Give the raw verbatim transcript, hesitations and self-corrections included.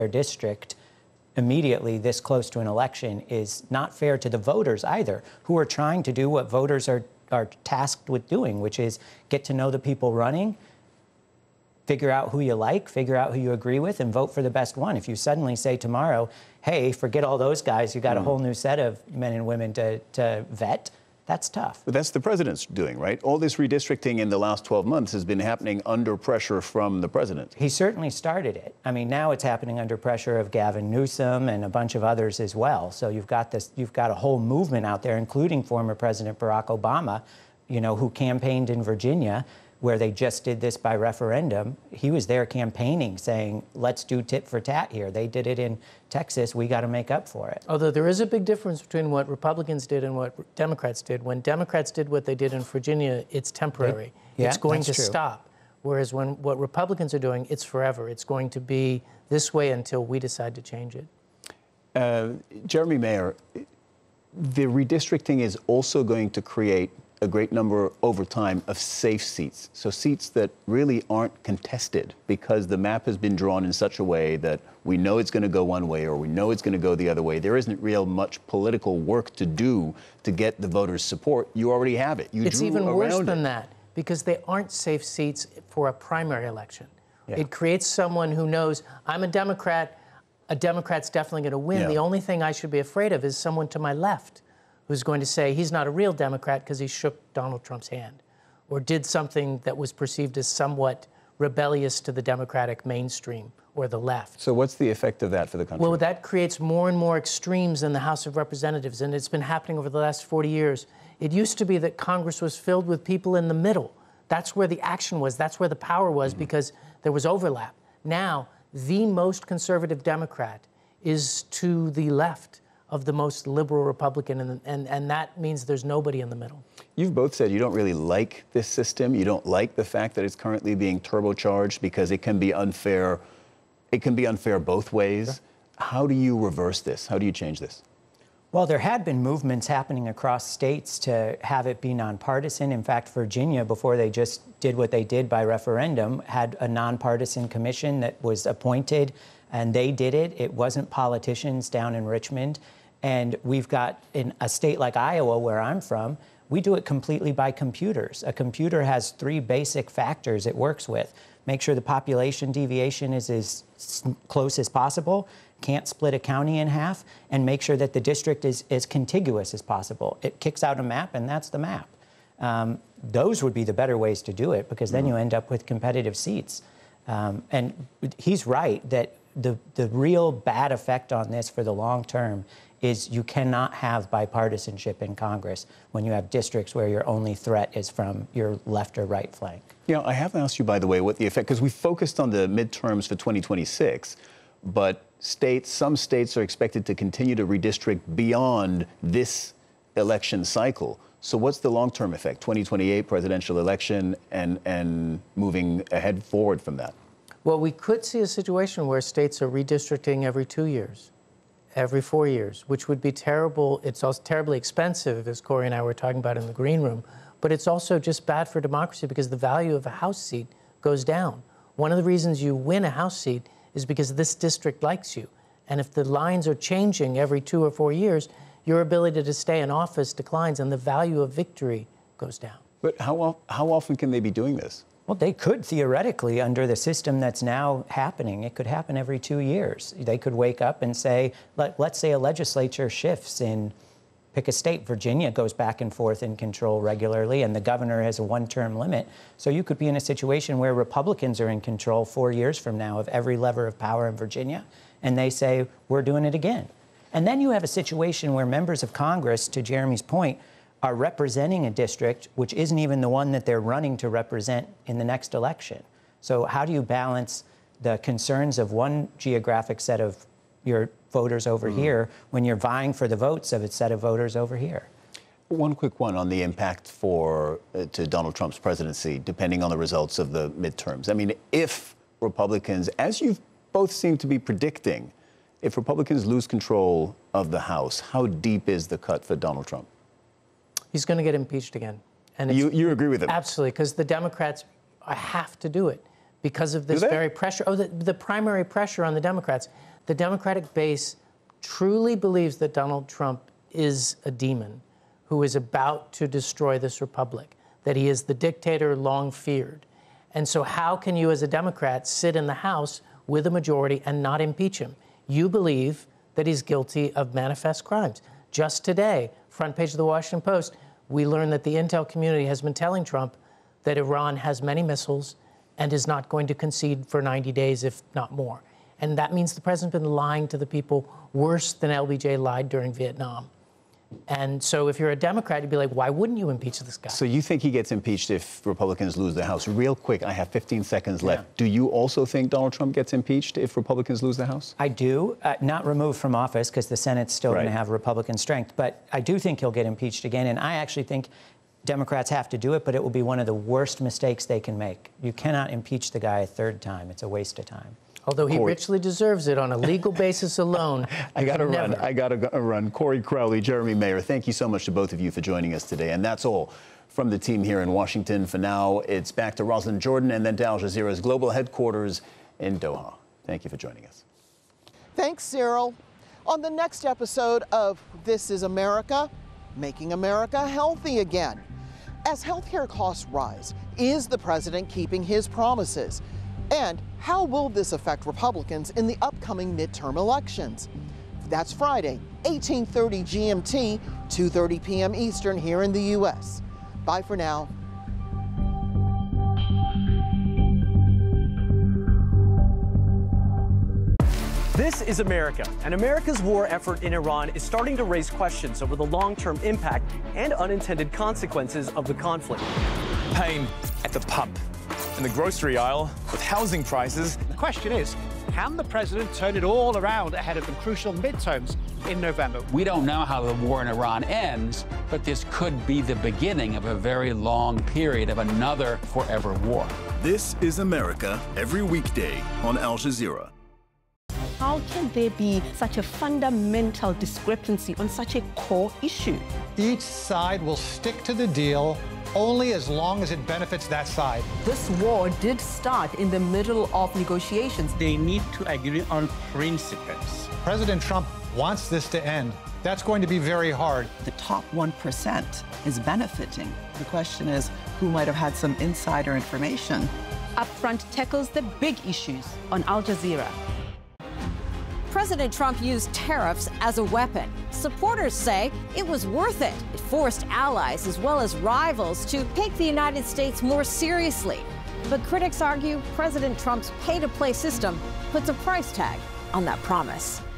their district immediately this close to an election is not fair to the voters either, who are trying to do what voters are, are tasked with doing, which is get to know the people running, figure out who you like, figure out who you agree with, and vote for the best one. If you suddenly say tomorrow, hey, forget all those guys, you got mm. a whole new set of men and women to, to vet, that's tough. But that's the president's doing, right? All this redistricting in the last twelve months has been happening under pressure from the president. He certainly started it. I mean, now it's happening under pressure of Gavin Newsom and a bunch of others as well. So you've got this, you've got a whole movement out there, including former President Barack Obama, you know, who campaigned in Virginia, where they just did this by referendum. He was there campaigning, saying, let's do tit for tat here. They did it in Texas. We got to make up for it. Although there is a big difference between what Republicans did and what Democrats did. When Democrats did what they did in Virginia, it's temporary. Yeah, it's going to true. stop. Whereas when what Republicans are doing, it's forever. It's going to be this way until we decide to change it. Uh, Jeremy Mayer, the redistricting is also going to create a great number over time of safe seats. So seats that really aren't contested because the map has been drawn in such a way that we know it's going to go one way or we know it's going to go the other way. There isn't real much political work to do to get the voters' support. You already have it. You it's even worse than it. that because they aren't safe seats for a primary election. Yeah. It creates someone who knows, I'm a Democrat, a Democrat's definitely going to win. Yeah. The only thing I should be afraid of is someone to my left who's going to say he's not a real Democrat because he shook Donald Trump's hand or did something that was perceived as somewhat rebellious to the Democratic mainstream or the left. So what's the effect of that for the country? Well, that creates more and more extremes in the House of Representatives, and it's been happening over the last forty years. It used to be that Congress was filled with people in the middle. That's where the action was. That's where the power was, mm-hmm. because there was overlap. Now, the most conservative Democrat is to the left of the most liberal Republican, and, and, and that means there's nobody in the middle. You've both said you don't really like this system. You don't like the fact that it's currently being turbocharged because it can be unfair. It can be unfair both ways. Sure. How do you reverse this? How do you change this? Well, there had been movements happening across states to have it be nonpartisan. In fact, Virginia, before they just did what they did by referendum, had a nonpartisan commission that was appointed, and they did it. It wasn't politicians down in Richmond. And we've got, in a state like Iowa, where I'm from, we do it completely by computers. A computer has three basic factors it works with. Make sure the population deviation is as close as possible, can't split a county in half, and make sure that the district is as contiguous as possible. It kicks out a map, and that's the map. Um, those would be the better ways to do it, because then you end up with competitive seats. Um, and he's right that the, the real bad effect on this for the long term is you cannot have bipartisanship in Congress when you have districts where your only threat is from your left or right flank. You know, I have asked you, by the way, what the effect, because we focused on the midterms for twenty twenty-six, but states, some states are expected to continue to redistrict beyond this election cycle. So what's the long-term effect, twenty twenty-eight presidential election, and, and moving ahead forward from that? Well, we could see a situation where states are redistricting every two years. Every four years, which would be terrible. It's also terribly expensive, as Corey and I were talking about in the green room, but it's also just bad for democracy because the value of a House seat goes down. One of the reasons you win a House seat is because this district likes you. And if the lines are changing every two or four years, your ability to stay in office declines and the value of victory goes down. But how, how often can they be doing this? Well, they could theoretically, under the system that's now happening, it could happen every two years. They could wake up and say, let, let's say a legislature shifts in, pick a state, Virginia goes back and forth in control regularly, and the governor has a one-term limit. So you could be in a situation where Republicans are in control four years from now of every lever of power in Virginia, and they say, we're doing it again. And then you have a situation where members of Congress, to Jeremy's point, are representing a district which isn't even the one that they're running to represent in the next election. So how do you balance the concerns of one geographic set of your voters over mm-hmm. here when you're vying for the votes of a set of voters over here? One quick one on the impact for uh, to Donald Trump's presidency, depending on the results of the midterms. I mean, if Republicans, as you both seem to be predicting, if Republicans lose control of the House, how deep is the cut for Donald Trump? He's going to get impeached again. And you, you agree with him? Absolutely, because the Democrats have to do it. because of this very pressure. Oh, the, the primary pressure on the Democrats. The Democratic base truly believes that Donald Trump is a demon who is about to destroy this republic, that he is the dictator long feared. And so how can you as a Democrat sit in the House with a majority and not impeach him? You believe that he's guilty of manifest crimes. Just today, front page of the Washington Post, we learned that the intel community has been telling Trump that Iran has many missiles and is not going to concede for ninety days, if not more. And that means the president's been lying to the people worse than L B J lied during Vietnam. And so if you're a Democrat, you'd be like, why wouldn't you impeach this guy? So you think he gets impeached if Republicans lose the House? Real quick, I have fifteen seconds left. Yeah. Do you also think Donald Trump gets impeached if Republicans lose the House? I do, uh, not removed from office because the Senate's still Right. going to have Republican strength, but I do think he'll get impeached again, and I actually think Democrats have to do it, but it will be one of the worst mistakes they can make. You cannot impeach the guy a third time. It's a waste of time. Although he Corey. richly deserves it on a legal basis alone. I got to Never. run. I got to run. Corey Crowley, Jeremy Mayer, thank you so much to both of you for joining us today. And that's all from the team here in Washington. For now, it's back to Rosalind Jordan and then to Al Jazeera's global headquarters in Doha. Thank you for joining us. Thanks, Cyril. On the next episode of This is America, making America healthy again. As healthcare costs rise, is the president keeping his promises? And how will this affect Republicans in the upcoming midterm elections? That's Friday, eighteen thirty G M T, two thirty p m Eastern here in the U S. Bye for now. This is America, and America's war effort in Iran is starting to raise questions over the long-term impact and unintended consequences of the conflict. Pain at the pump, in the grocery aisle, with housing prices. The question is, can the president turn it all around ahead of the crucial midterms in November? We don't know how the war in Iran ends, but this could be the beginning of a very long period of another forever war. This is America, every weekday on Al Jazeera. How can there be such a fundamental discrepancy on such a core issue? Each side will stick to the deal only as long as it benefits that side. This war did start in the middle of negotiations. They need to agree on principles. President Trump wants this to end. That's going to be very hard. The top one percent is benefiting. The question is, who might have had some insider information? Upfront tackles the big issues on Al Jazeera. President Trump used tariffs as a weapon. Supporters say it was worth it. It forced allies as well as rivals to take the United States more seriously. But critics argue President Trump's pay-to-play system puts a price tag on that promise.